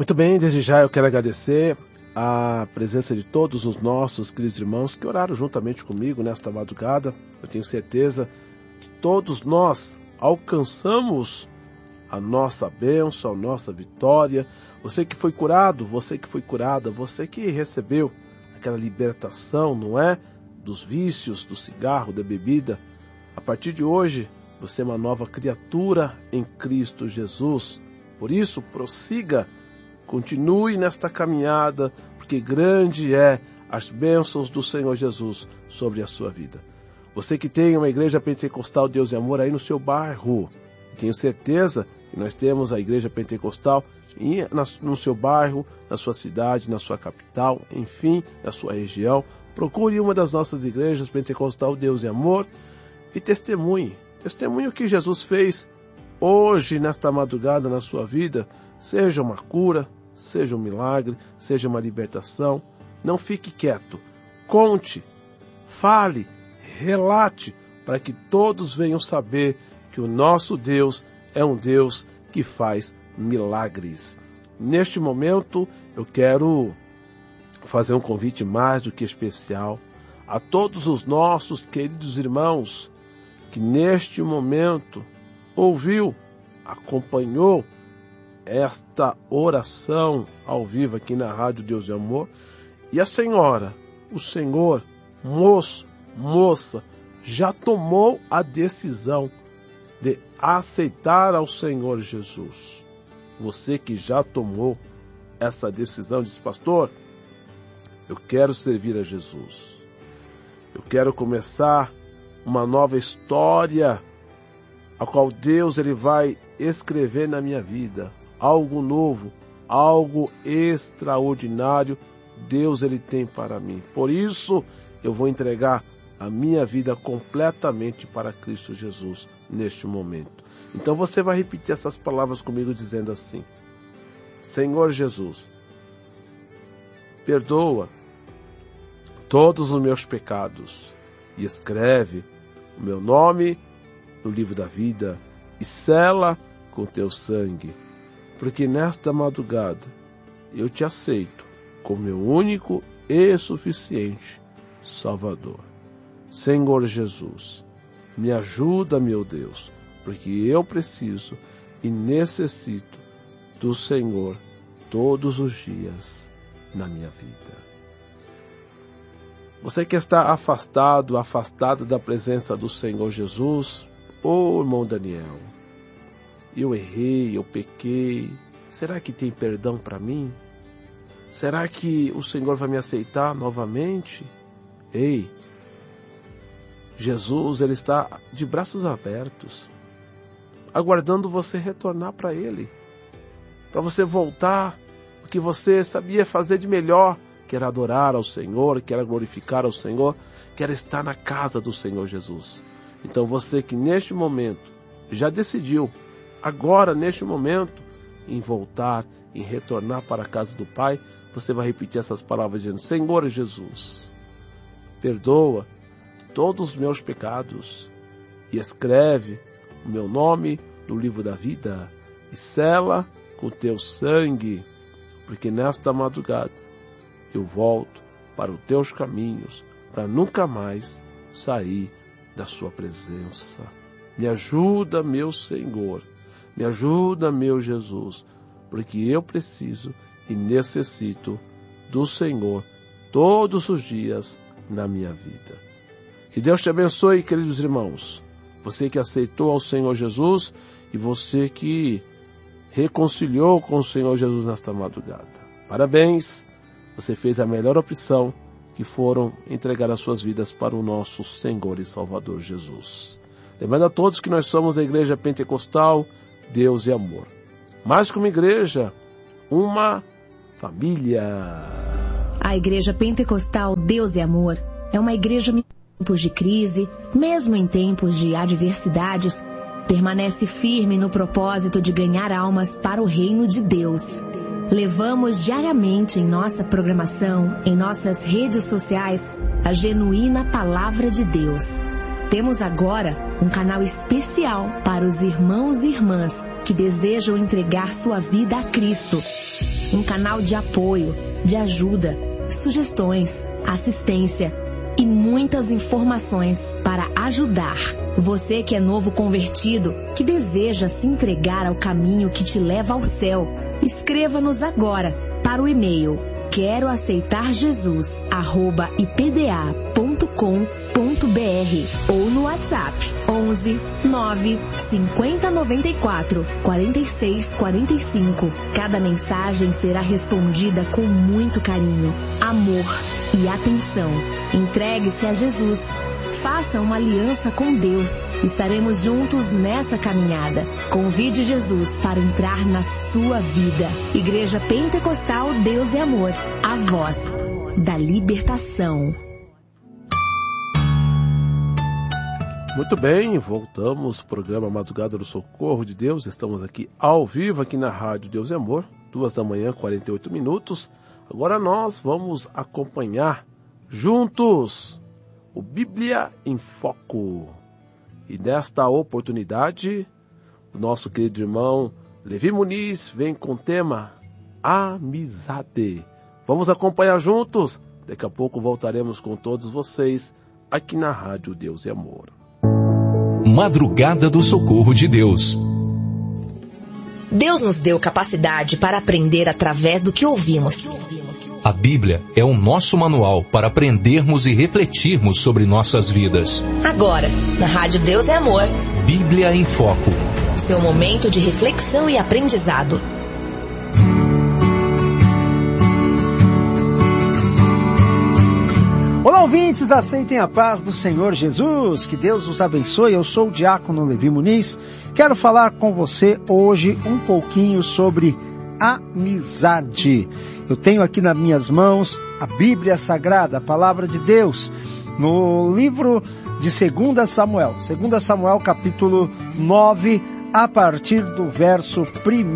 Muito bem, desde já eu quero agradecer a presença de todos os nossos queridos irmãos que oraram juntamente comigo nesta madrugada. Eu tenho certeza que todos nós alcançamos a nossa bênção, a nossa vitória. Você que foi curado, você que foi curada, você que recebeu aquela libertação, não é? Dos vícios, do cigarro, da bebida. A partir de hoje, você é uma nova criatura em Cristo Jesus. Por isso, prossiga, continue nesta caminhada, porque grande é as bênçãos do Senhor Jesus sobre a sua vida. Você que tem uma igreja pentecostal Deus e Amor aí no seu bairro, tenho certeza que nós temos a igreja pentecostal no seu bairro, na sua cidade, na sua capital, enfim, na sua região. Procure uma das nossas igrejas pentecostal Deus e Amor e testemunhe o que Jesus fez hoje, nesta madrugada, na sua vida. Seja uma cura, seja um milagre, seja uma libertação. Não fique quieto. Conte, fale, relate, para que todos venham saber que o nosso Deus é um Deus que faz milagres. Neste momento, eu quero fazer um convite mais do que especial a todos os nossos queridos irmãos que neste momento ouviu, acompanhou esta oração ao vivo aqui na Rádio Deus e Amor. E a senhora, o senhor, moço, moça, já tomou a decisão de aceitar ao Senhor Jesus. Você que já tomou essa decisão, diz: pastor, eu quero servir a Jesus. Eu quero começar uma nova história, a qual Deus ele vai escrever na minha vida. Algo novo, algo extraordinário, Deus ele tem para mim. Por isso, eu vou entregar a minha vida completamente para Cristo Jesus neste momento. Então você vai repetir essas palavras comigo dizendo assim: Senhor Jesus, perdoa todos os meus pecados e escreve o meu nome no livro da vida e sela com teu sangue, porque nesta madrugada eu te aceito como meu único e suficiente Salvador. Senhor Jesus, me ajuda, meu Deus, porque eu preciso e necessito do Senhor todos os dias na minha vida. Você que está afastado, afastada da presença do Senhor Jesus, irmão Daniel, eu errei, eu pequei, será que tem perdão para mim? Será que o Senhor vai me aceitar novamente? Ei, Jesus, ele está de braços abertos, aguardando você retornar para ele, para você voltar o que você sabia fazer de melhor, que era adorar ao Senhor, que era glorificar ao Senhor, que era estar na casa do Senhor Jesus. Então você que neste momento já decidiu, agora neste momento, em voltar, em retornar para a casa do Pai, você vai repetir essas palavras dizendo: Senhor Jesus, perdoa todos os meus pecados e escreve o meu nome no livro da vida e sela com teu sangue, porque nesta madrugada eu volto para os teus caminhos, para nunca mais sair da sua presença. Me ajuda, meu Senhor, me ajuda, meu Jesus, porque eu preciso e necessito do Senhor todos os dias na minha vida. Que Deus te abençoe, queridos irmãos. Você que aceitou ao Senhor Jesus e você que reconciliou com o Senhor Jesus nesta madrugada. Parabéns, você fez a melhor opção, que foram entregar as suas vidas para o nosso Senhor e Salvador Jesus. Lembrando a todos que nós somos a Igreja Pentecostal Deus e Amor. Mais que uma igreja, uma família. A Igreja Pentecostal Deus e Amor é uma igreja em tempos de crise, mesmo em tempos de adversidades, permanece firme no propósito de ganhar almas para o reino de Deus. Levamos diariamente em nossa programação, em nossas redes sociais, a genuína Palavra de Deus. Temos agora um canal especial para os irmãos e irmãs que desejam entregar sua vida a Cristo. Um canal de apoio, de ajuda, sugestões, assistência e muitas informações para ajudar. Você que é novo convertido, que deseja se entregar ao caminho que te leva ao céu, escreva-nos agora para o e-mail queroaceitarjesus@ipda.com.br ou no WhatsApp 11 9 50 94 46 45. Cada mensagem será respondida com muito carinho, amor e atenção. Entregue-se a Jesus. Faça uma aliança com Deus. Estaremos juntos nessa caminhada. Convide Jesus para entrar na sua vida. Igreja Pentecostal Deus e Amor. A voz da libertação. Muito bem, voltamos ao programa Madrugada do Socorro de Deus. Estamos aqui ao vivo aqui na Rádio Deus e Amor, 2h, 48 minutos. Agora nós vamos acompanhar juntos o Bíblia em Foco. E nesta oportunidade, o nosso querido irmão Levi Muniz vem com o tema Amizade. Vamos acompanhar juntos? Daqui a pouco voltaremos com todos vocês aqui na Rádio Deus e Amor. Madrugada do Socorro de Deus. Deus nos deu capacidade para aprender através do que ouvimos. A Bíblia é o nosso manual para aprendermos e refletirmos sobre nossas vidas. Agora, na Rádio Deus é Amor. Bíblia em Foco. Seu momento de reflexão e aprendizado. Olá, ouvintes, aceitem a paz do Senhor Jesus, que Deus os abençoe. Eu sou o diácono Levi Muniz. Quero falar com você hoje um pouquinho sobre amizade. Eu tenho aqui nas minhas mãos a Bíblia Sagrada, a Palavra de Deus, no livro de 2 Samuel, 2 Samuel capítulo 9, a partir do verso 1.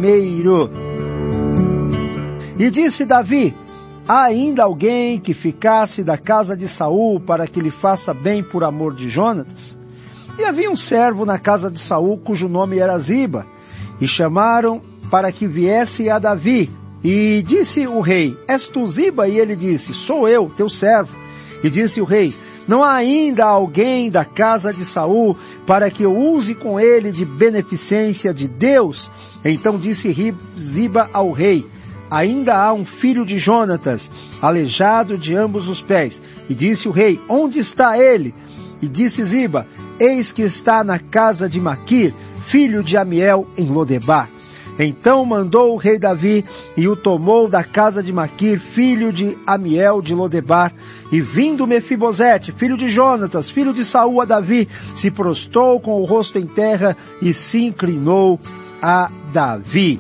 E disse Davi: há ainda alguém que ficasse da casa de Saul para que lhe faça bem por amor de Jonatas? E havia um servo na casa de Saul cujo nome era Ziba, e chamaram para que viesse a Davi. E disse o rei: és tu Ziba? E ele disse: sou eu, teu servo. E disse o rei: não há ainda alguém da casa de Saul para que eu use com ele de beneficência de Deus? Então disse Ziba ao rei: ainda há um filho de Jonatas, aleijado de ambos os pés. E disse o rei: onde está ele? E disse Ziba: eis que está na casa de Maquir, filho de Amiel, em Lodebar. Então mandou o rei Davi e o tomou da casa de Maquir, filho de Amiel de Lodebar. E vindo Mefibosete, filho de Jonatas, filho de Saul, a Davi, se prostrou com o rosto em terra e se inclinou a Davi.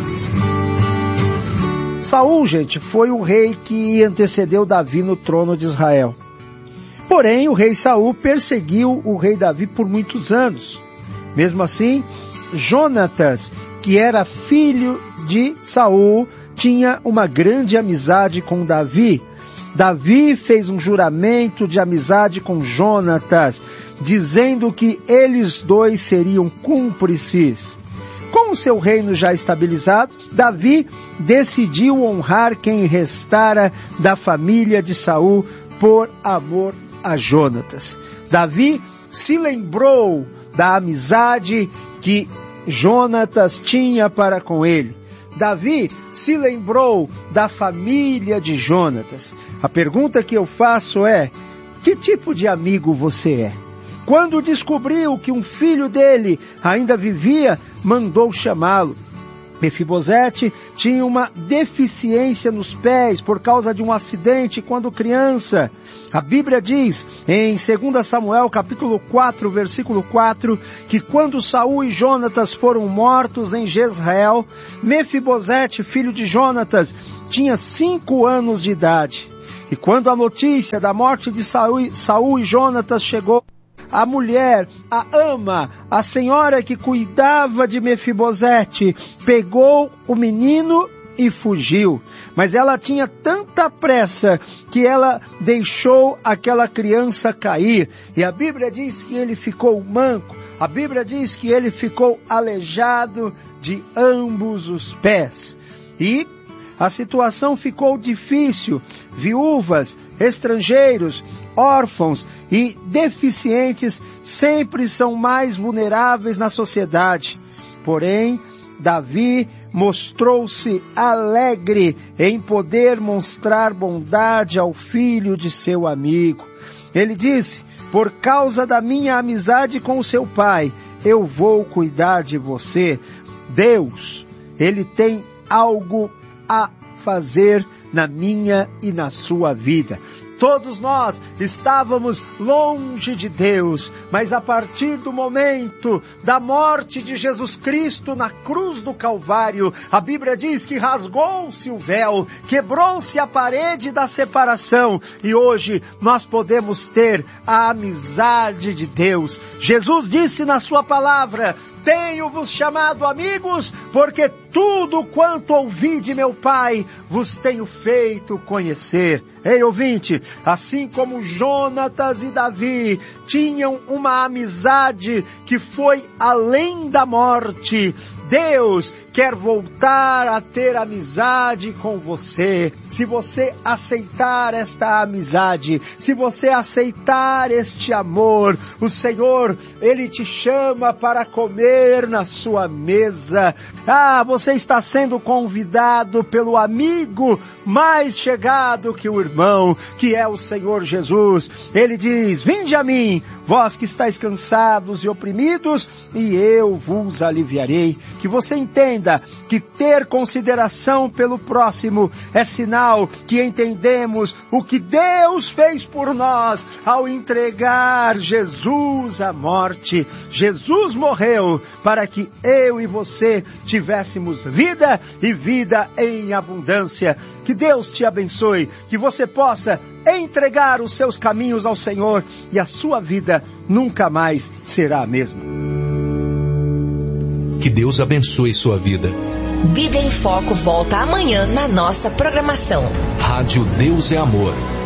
Saul, gente, foi o rei que antecedeu Davi no trono de Israel. Porém, o rei Saul perseguiu o rei Davi por muitos anos. Mesmo assim, Jonatas, que era filho de Saul, tinha uma grande amizade com Davi. Davi fez um juramento de amizade com Jonatas, dizendo que eles dois seriam cúmplices. Com o seu reino já estabilizado, Davi decidiu honrar quem restara da família de Saul por amor a Jonatas. Davi se lembrou da amizade que Jonatas tinha para com ele. Davi se lembrou da família de Jonatas. A pergunta que eu faço é: que tipo de amigo você é? Quando descobriu que um filho dele ainda vivia, mandou chamá-lo. Mefibosete tinha uma deficiência nos pés por causa de um acidente quando criança. A Bíblia diz, em 2 Samuel capítulo 4, versículo 4, que quando Saul e Jonatas foram mortos em Jezreel, Mefibosete, filho de Jonatas, tinha 5 anos de idade. E quando a notícia da morte de Saul e Jonatas chegou, a mulher, a ama, a senhora que cuidava de Mefibosete, pegou o menino e fugiu. Mas ela tinha tanta pressa que ela deixou aquela criança cair. E a Bíblia diz que ele ficou manco. A Bíblia diz que ele ficou aleijado de ambos os pés. E a situação ficou difícil. Viúvas, estrangeiros, órfãos e deficientes sempre são mais vulneráveis na sociedade. Porém, Davi mostrou-se alegre em poder mostrar bondade ao filho de seu amigo. Ele disse: por causa da minha amizade com o seu pai, eu vou cuidar de você. Deus, Ele tem algo a fazer na minha e na sua vida. Todos nós estávamos longe de Deus, mas a partir do momento da morte de Jesus Cristo na cruz do Calvário, a Bíblia diz que rasgou-se o véu, quebrou-se a parede da separação e hoje nós podemos ter a amizade de Deus. Jesus disse na sua palavra: tenho-vos chamado amigos, porque tudo quanto ouvi de meu Pai vos tenho feito conhecer. Ei, ouvinte, assim como Jonatas e Davi tinham uma amizade que foi além da morte, Deus quer voltar a ter amizade com você. Se você aceitar esta amizade, se você aceitar este amor, o Senhor, Ele te chama para comer na sua mesa. Você está sendo convidado pelo amigo mais chegado que o irmão, que é o Senhor Jesus. Ele diz: vinde a mim, vós que estáis cansados e oprimidos, e eu vos aliviarei. Que você entenda que ter consideração pelo próximo é sinal que entendemos o que Deus fez por nós ao entregar Jesus à morte. Jesus morreu para que eu e você tivéssemos vida e vida em abundância. Que Deus te abençoe, que você possa entregar os seus caminhos ao Senhor e a sua vida nunca mais será a mesma. Que Deus abençoe sua vida. Bíblia em Foco volta amanhã na nossa programação. Rádio Deus é Amor.